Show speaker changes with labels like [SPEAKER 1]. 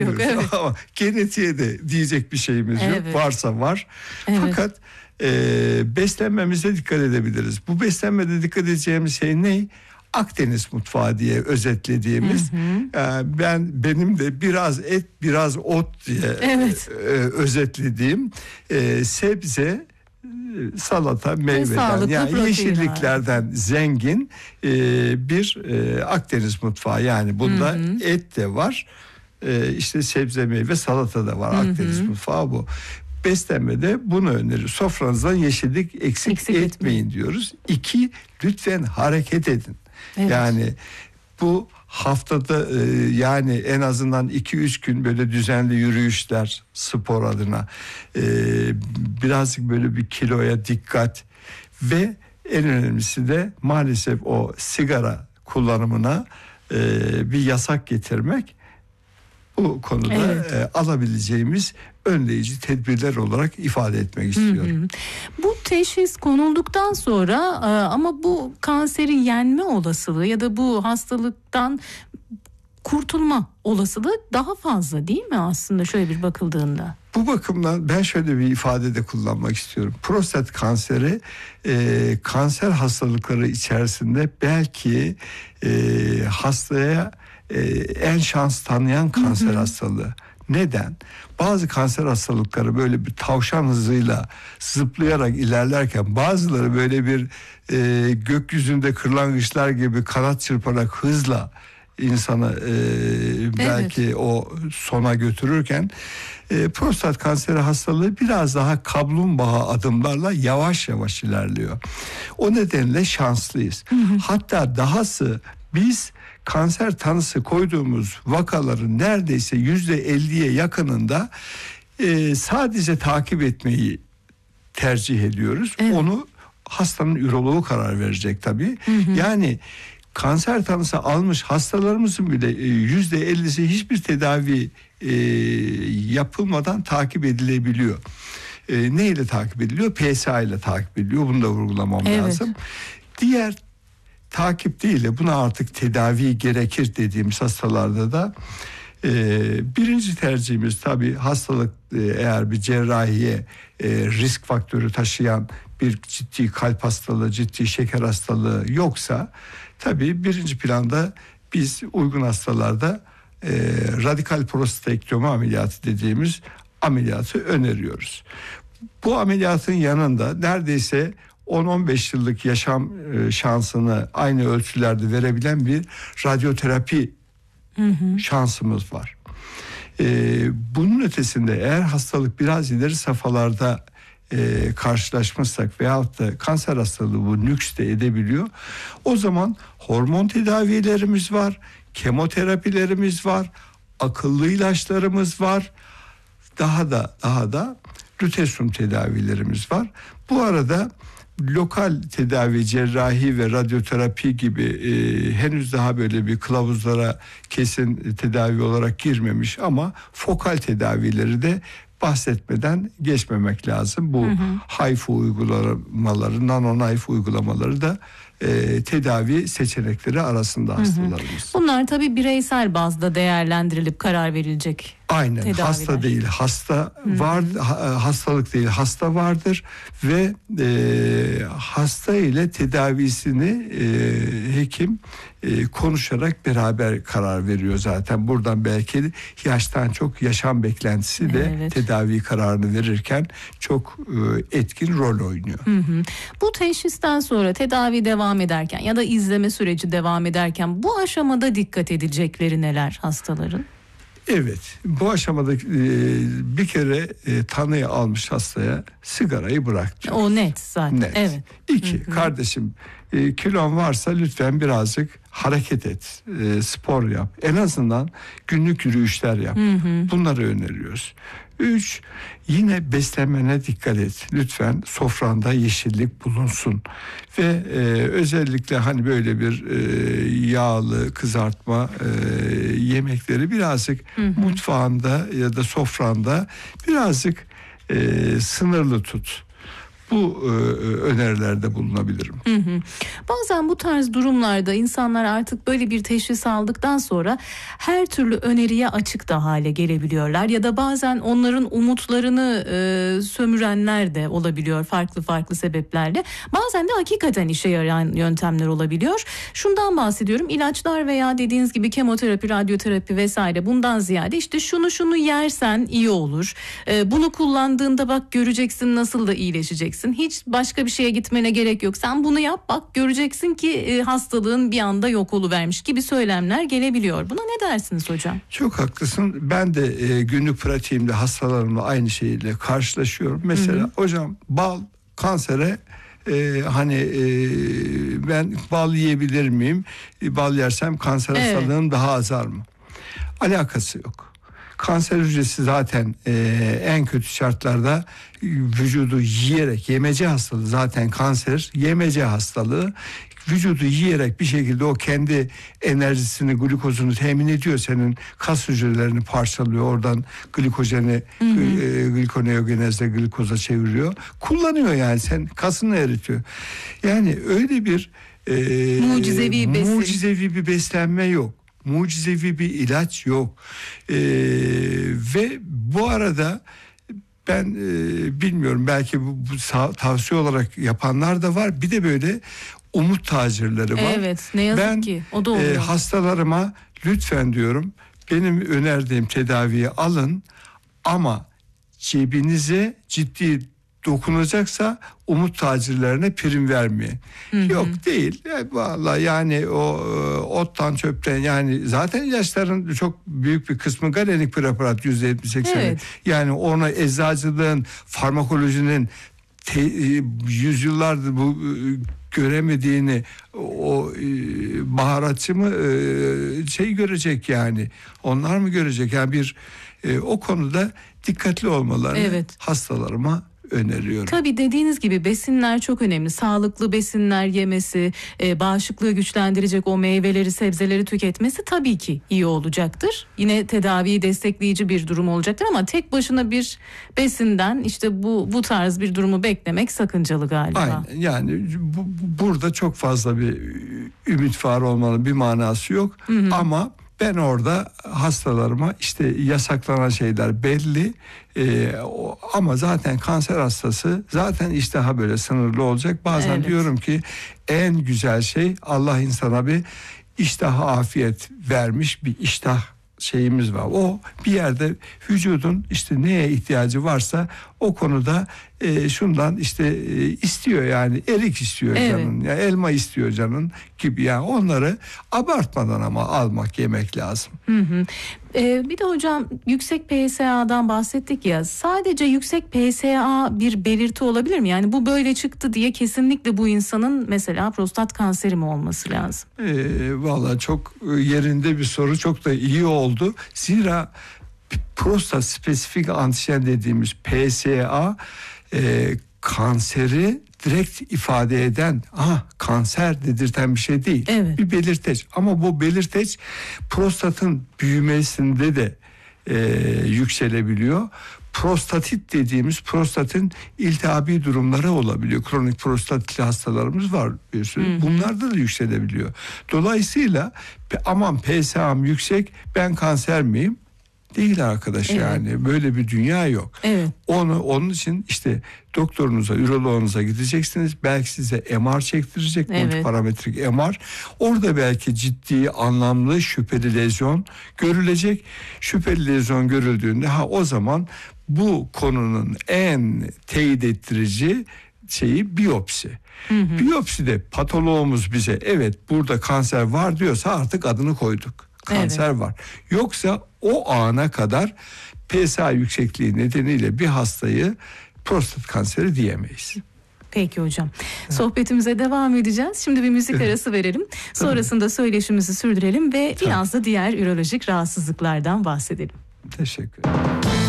[SPEAKER 1] Yok, evet.
[SPEAKER 2] Ama genetiğe de diyecek bir şeyimiz yok.
[SPEAKER 1] Evet.
[SPEAKER 2] Varsa var.
[SPEAKER 1] Evet.
[SPEAKER 2] Fakat beslenmemize dikkat edebiliriz. Bu beslenmede dikkat edeceğimiz şey ne? Akdeniz mutfağı diye özetlediğimiz. Benim de biraz et, biraz ot diye
[SPEAKER 1] Evet.
[SPEAKER 2] özetlediğim sebze, salata, meyveden,
[SPEAKER 1] sağlıklı
[SPEAKER 2] yani
[SPEAKER 1] proteinler.
[SPEAKER 2] yeşilliklerden zengin bir Akdeniz mutfağı. Yani bunda et de var, işte sebze, meyve, salata da var. Akdeniz mutfağı bu. Beslenmede bunu öneriyor. Sofranızdan yeşillik eksik etmeyin diyoruz. 2, lütfen hareket edin.
[SPEAKER 1] Evet.
[SPEAKER 2] Yani bu haftada yani en azından 2-3 gün böyle düzenli yürüyüşler, spor adına, birazcık böyle bir kiloya dikkat ve en önemlisi de maalesef o sigara kullanımına bir yasak getirmek. Bu konuda alabileceğimiz önleyici tedbirler olarak ifade etmek istiyorum.
[SPEAKER 1] Bu teşhis konulduktan sonra ama bu kanseri yenme olasılığı ya da bu hastalıktan kurtulma olasılığı daha fazla değil mi aslında şöyle bir bakıldığında?
[SPEAKER 2] Bu bakımdan ben şöyle bir ifade de kullanmak istiyorum. Prostat kanseri kanser hastalıkları içerisinde belki hastaya en şans tanıyan kanser hastalığı. Neden? Bazı kanser hastalıkları böyle bir tavşan hızıyla zıplayarak ilerlerken bazıları böyle bir gökyüzünde kırlangıçlar gibi kanat çırparak hızla insanı belki o sona götürürken prostat kanseri hastalığı biraz daha kaplumbağa adımlarla yavaş yavaş ilerliyor. O nedenle şanslıyız. Hatta dahası biz kanser tanısı koyduğumuz vakaların neredeyse %50'ye yakınında sadece takip etmeyi tercih ediyoruz. Evet. Onu hastanın üroloğu karar verecek tabii. Yani kanser tanısı almış hastalarımızın bile %50'si hiçbir tedavi yapılmadan takip edilebiliyor. Ne ile takip ediliyor? PSA ile takip ediliyor. Bunu da vurgulamam lazım. Diğer takip değil de buna artık tedavi gerekir dediğimiz hastalarda da birinci tercihimiz tabii hastalık eğer bir cerrahiye risk faktörü taşıyan bir ciddi kalp hastalığı, ciddi şeker hastalığı yoksa tabii birinci planda biz uygun hastalarda radikal prostatektomi ameliyatı dediğimiz ameliyatı öneriyoruz. Bu ameliyatın yanında neredeyse 10-15 yıllık yaşam şansını aynı ölçülerde verebilen bir radyoterapi şansımız var. Bunun ötesinde eğer hastalık biraz ileri safhalarda karşılaşmışsak veyahut da kanser hastalığı bu nüks de edebiliyor. O zaman hormon tedavilerimiz var, kemoterapilerimiz var, akıllı ilaçlarımız var. Daha da lütesyum tedavilerimiz var. Bu arada lokal tedavi, cerrahi ve radyoterapi gibi henüz daha böyle bir kılavuzlara kesin tedavi olarak girmemiş ama fokal tedavileri de bahsetmeden geçmemek lazım. Bu HIFU uygulamaları, nano-knife uygulamaları da tedavi seçenekleri arasında hastalarımız.
[SPEAKER 1] Bunlar tabii bireysel bazda değerlendirilip karar verilecek.
[SPEAKER 2] Aynen,
[SPEAKER 1] tedaviler.
[SPEAKER 2] hasta değil hasta var, hastalık değil hasta vardır ve hasta ile tedavisini hekim konuşarak beraber karar veriyor zaten. Buradan belki yaştan çok yaşam beklentisi de tedavi kararını verirken çok etkin rol oynuyor.
[SPEAKER 1] Bu teşhisten sonra tedavi devam ederken ya da izleme süreci devam ederken bu aşamada dikkat edecekleri neler hastaların?
[SPEAKER 2] Evet, bu aşamada bir kere tanıyı almış hastaya sigarayı bırak diyor.
[SPEAKER 1] O net zaten.
[SPEAKER 2] Net.
[SPEAKER 1] Evet.
[SPEAKER 2] 2, kardeşim kilon varsa lütfen birazcık hareket et, spor yap. En azından günlük yürüyüşler yap. Bunları öneriyoruz. 3, yine beslenmene dikkat et. Lütfen sofranda yeşillik bulunsun. Ve özellikle hani böyle bir yağlı kızartma yemekleri birazcık mutfağında ya da sofranda birazcık sınırlı tut. bu önerilerde bulunabilirim.
[SPEAKER 1] Bazen bu tarz durumlarda insanlar artık böyle bir teşhis aldıktan sonra her türlü öneriye açık da hale gelebiliyorlar ya da bazen onların umutlarını sömürenler de olabiliyor farklı sebeplerle. Bazen de hakikaten işe yarayan yöntemler olabiliyor. Şundan bahsediyorum, ilaçlar veya dediğiniz gibi kemoterapi, radyoterapi vesaire, bundan ziyade işte şunu yersen iyi olur. Bunu kullandığında bak göreceksin nasıl da iyileşeceksin. Hiç başka bir şeye gitmene gerek yok. Sen bunu yap bak göreceksin ki hastalığın bir anda yok oluvermiş gibi söylemler gelebiliyor. Buna ne dersiniz hocam?
[SPEAKER 2] Çok haklısın. Ben de günlük pratiğimde hastalarımla aynı şeyle karşılaşıyorum. Mesela hocam bal kansere ben bal yiyebilir miyim? Bal yersem kanser hastalığım daha azar mı? Alakası yok. Kanser hücresi zaten en kötü şartlarda vücudu yiyerek, yemece hastalığı zaten kanser, yemece hastalığı, vücudu yiyerek bir şekilde o kendi enerjisini, glukozunu temin ediyor. Senin kas hücrelerini parçalıyor. Oradan glikojeni glikoneogenezle glikoza çeviriyor. Kullanıyor yani, sen kasını eritiyor. Yani öyle bir mucizevi bir beslenme yok. Mucizevi bir ilaç yok. Ve bu arada ben bilmiyorum, belki bu tavsiye olarak yapanlar da var. Bir de böyle umut tacirleri var.
[SPEAKER 1] Evet, ne yazık ki o da oluyor.
[SPEAKER 2] Hastalarıma lütfen diyorum, benim önerdiğim tedaviyi alın ama cebinize ciddi dokunacaksa umut tacirlerine prim vermeyin. Yok değil. Vallahi yani o ottan çöpten, yani zaten ilaçların çok büyük bir kısmı galenik preparat, %70-80'i. Evet. Yani ona eczacılığın, farmakolojinin yüzyıllardır bu göremediğini o baharatçı mı görecek yani. Onlar mı görecek? Yani bir o konuda dikkatli olmalarını hastalarıma öneriyorum.
[SPEAKER 1] Tabii dediğiniz gibi besinler çok önemli. Sağlıklı besinler yemesi, bağışıklığı güçlendirecek o meyveleri, sebzeleri tüketmesi tabii ki iyi olacaktır. Yine tedaviyi destekleyici bir durum olacaktır ama tek başına bir besinden işte bu tarz bir durumu beklemek sakıncalı galiba.
[SPEAKER 2] Aynen. Yani burada çok fazla bir ümit var olmanın bir manası yok. Ama ben orada hastalarıma işte yasaklanan şeyler belli ama zaten kanser hastası zaten iştahı böyle sınırlı olacak. Bazen diyorum ki en güzel şey, Allah insana bir iştah afiyet vermiş, bir iştah şeyimiz var. O bir yerde vücudun işte neye ihtiyacı varsa o konuda şundan işte istiyor, yani erik istiyor canın, ya elma istiyor canın gibi, yani onları abartmadan ama almak, yemek lazım.
[SPEAKER 1] Bir de hocam yüksek PSA'dan bahsettik ya, sadece yüksek PSA bir belirti olabilir mi? Yani bu böyle çıktı diye kesinlikle bu insanın mesela prostat kanseri mi olması lazım?
[SPEAKER 2] Vallahi çok yerinde bir soru, çok da iyi oldu. Zira prostat spesifik antijen dediğimiz PSA kanseri direkt ifade eden, kanser dedirten bir şey değil. Bir belirteç. Ama bu belirteç prostatın büyümesinde de yükselebiliyor. Prostatit dediğimiz, prostatın iltihabi durumları olabiliyor. Kronik prostatitli hastalarımız var bir sürü. Bunlarda da yükselebiliyor. Dolayısıyla aman PSA'm yüksek, ben kanser miyim? Değil arkadaş, yani böyle bir dünya yok. Onun için işte doktorunuza, üroloğunuza gideceksiniz. Belki size MR çektirecek, multiparametrik MR. Orada belki ciddi, anlamlı, şüpheli lezyon görülecek. Şüpheli lezyon görüldüğünde o zaman bu konunun en teyit ettirici şeyi biyopsi. Biyopside patoloğumuz bize burada kanser var diyorsa artık adını koyduk. Kanser var. Yoksa o ana kadar PSA yüksekliği nedeniyle bir hastayı prostat kanseri diyemeyiz.
[SPEAKER 1] Peki hocam. Sohbetimize devam edeceğiz. Şimdi bir müzik arası verelim. Sonrasında söyleşimizi sürdürelim ve biraz da diğer ürolojik rahatsızlıklardan bahsedelim.
[SPEAKER 2] Teşekkür ederim.